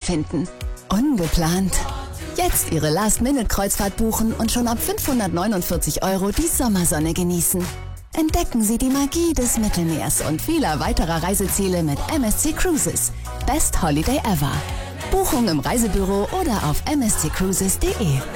finden. Ungeplant. Jetzt Ihre Last-Minute-Kreuzfahrt buchen und schon ab 549 € die Sommersonne genießen. Entdecken Sie die Magie des Mittelmeers und vieler weiterer Reiseziele mit MSC Cruises. Best Holiday ever. Buchung im Reisebüro oder auf msccruises.de.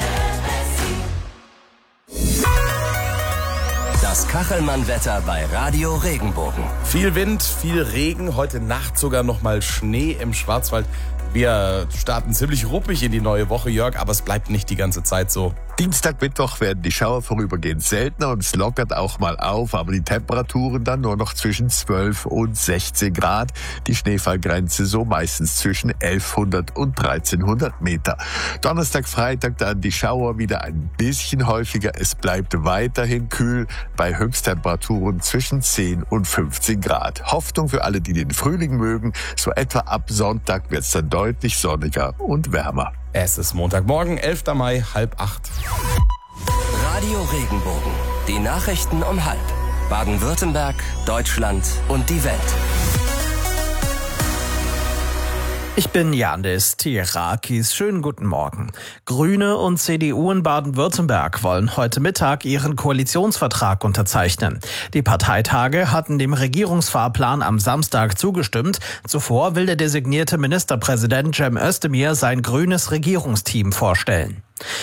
Das Kachelmann-Wetter bei Radio Regenbogen. Viel Wind, viel Regen, heute Nacht sogar noch mal Schnee im Schwarzwald. Wir starten ziemlich ruppig in die neue Woche, Jörg, aber es bleibt nicht die ganze Zeit so. Dienstag, Mittwoch werden die Schauer vorübergehend seltener und es lockert auch mal auf, aber die Temperaturen dann nur noch zwischen 12 und 16 Grad. Die Schneefallgrenze so meistens zwischen 1100 und 1300 Meter. Donnerstag, Freitag dann die Schauer wieder ein bisschen häufiger. Es bleibt weiterhin kühl bei Höchsttemperaturen zwischen 10 und 15 Grad. Hoffnung für alle, die den Frühling mögen. So etwa ab Sonntag wird es dann deutlich sonniger und wärmer. Es ist Montagmorgen, 11. Mai, 7:30. Radio Regenbogen. Die Nachrichten um 12:30. Baden-Württemberg, Deutschland und die Welt. Ich bin Janis Tirakis. Schönen guten Morgen. Grüne und CDU in Baden-Württemberg wollen heute Mittag ihren Koalitionsvertrag unterzeichnen. Die Parteitage hatten dem Regierungsfahrplan am Samstag zugestimmt. Zuvor will der designierte Ministerpräsident Cem Özdemir sein grünes Regierungsteam vorstellen.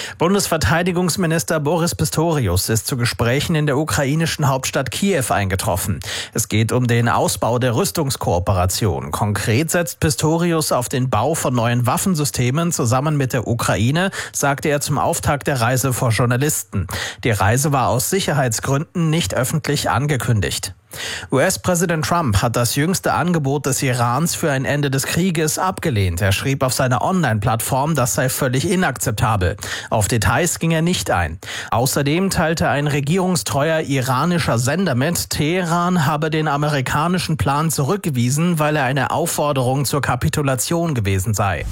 Bundesverteidigungsminister Boris Pistorius ist zu Gesprächen in der ukrainischen Hauptstadt Kiew eingetroffen. Es geht um den Ausbau der Rüstungskooperation. Konkret setzt Pistorius auf den Bau von neuen Waffensystemen zusammen mit der Ukraine, sagte er zum Auftakt der Reise vor Journalisten. Die Reise war aus Sicherheitsgründen nicht öffentlich angekündigt. US-Präsident Trump hat das jüngste Angebot des Irans für ein Ende des Krieges abgelehnt. Er schrieb auf seiner Online-Plattform, das sei völlig inakzeptabel. Auf Details ging er nicht ein. Außerdem teilte ein regierungstreuer iranischer Sender mit, Teheran habe den amerikanischen Plan zurückgewiesen, weil er eine Aufforderung zur Kapitulation gewesen sei.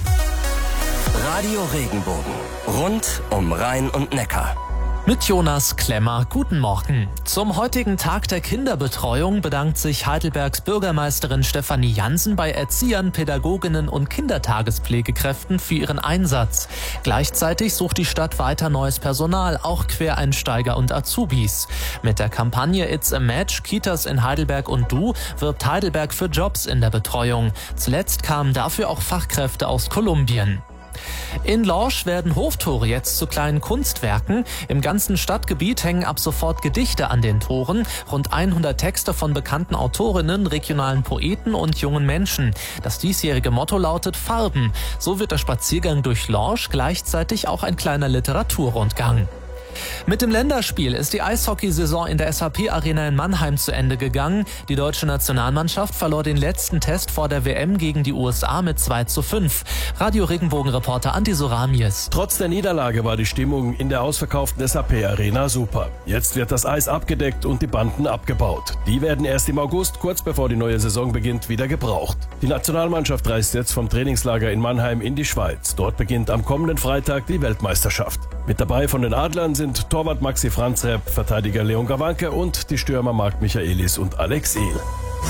Radio Regenbogen. Rund um Rhein und Neckar. Mit Jonas Klemmer, guten Morgen. Zum heutigen Tag der Kinderbetreuung bedankt sich Heidelbergs Bürgermeisterin Stefanie Jansen bei Erziehern, Pädagoginnen und Kindertagespflegekräften für ihren Einsatz. Gleichzeitig sucht die Stadt weiter neues Personal, auch Quereinsteiger und Azubis. Mit der Kampagne It's a Match, Kitas in Heidelberg und Du wirbt Heidelberg für Jobs in der Betreuung. Zuletzt kamen dafür auch Fachkräfte aus Kolumbien. In Lorsch werden Hoftore jetzt zu kleinen Kunstwerken. Im ganzen Stadtgebiet hängen ab sofort Gedichte an den Toren. Rund 100 Texte von bekannten Autorinnen, regionalen Poeten und jungen Menschen. Das diesjährige Motto lautet Farben. So wird der Spaziergang durch Lorsch gleichzeitig auch ein kleiner Literaturrundgang. Mit dem Länderspiel ist die Eishockeysaison in der SAP-Arena in Mannheim zu Ende gegangen. Die deutsche Nationalmannschaft verlor den letzten Test vor der WM gegen die USA mit 2:5. Radio Regenbogen-Reporter Andi Soramies. Trotz der Niederlage war die Stimmung in der ausverkauften SAP-Arena super. Jetzt wird das Eis abgedeckt und die Banden abgebaut. Die werden erst im August, kurz bevor die neue Saison beginnt, wieder gebraucht. Die Nationalmannschaft reist jetzt vom Trainingslager in Mannheim in die Schweiz. Dort beginnt am kommenden Freitag die Weltmeisterschaft. Mit dabei von den Adlern sind Torwart Maxi Franzrepp, Verteidiger Leon Gawanke und die Stürmer Marc Michaelis und Alex Ehl.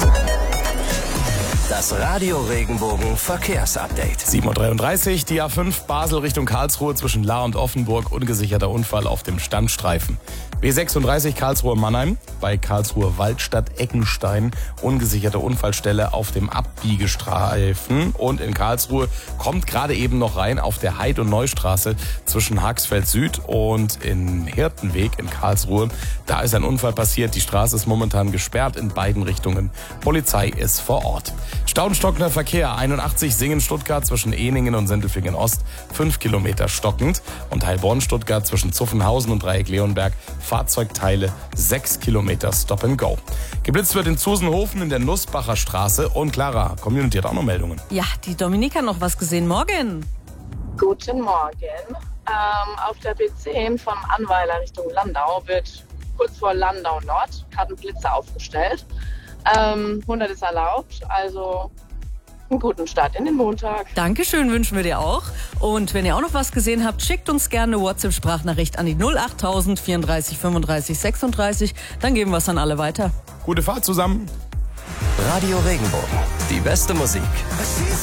Das Radio Regenbogen Verkehrsupdate. 7:33 Uhr, die A5 Basel Richtung Karlsruhe zwischen Lahr und Offenburg, ungesicherter Unfall auf dem Standstreifen. B36 Karlsruhe-Mannheim, bei Karlsruhe-Waldstadt-Eckenstein, ungesicherte Unfallstelle auf dem Abbiegestreifen. Und in Karlsruhe kommt gerade eben noch rein auf der Heid- und Neustraße zwischen Haxfeld Süd und in Hirtenweg in Karlsruhe. Da ist ein Unfall passiert, die Straße ist momentan gesperrt in beiden Richtungen. Polizei ist vor Ort. Stauenstockender Verkehr, 81 Singen-Stuttgart zwischen Ehningen und Sindelfingen Ost, 5 Kilometer stockend. Und Heilbronn-Stuttgart zwischen Zuffenhausen und Dreieck-Leonberg, Fahrzeugteile, 6 Kilometer Stop and Go. Geblitzt wird in Zusenhofen in der Nussbacher Straße. Und Clara, Community hat auch noch Meldungen. Ja, die Dominika hat noch was gesehen. Morgen. Guten Morgen. Auf der B10 von Annweiler Richtung Landau wird kurz vor Landau Nord gerade ein Blitzer aufgestellt. 100 ist erlaubt, also einen guten Start in den Montag. Dankeschön, wünschen wir dir auch. Und wenn ihr auch noch was gesehen habt, schickt uns gerne eine WhatsApp-Sprachnachricht an die 08000 34 35 36. Dann geben wir es an alle weiter. Gute Fahrt zusammen. Radio Regenbogen. Die beste Musik.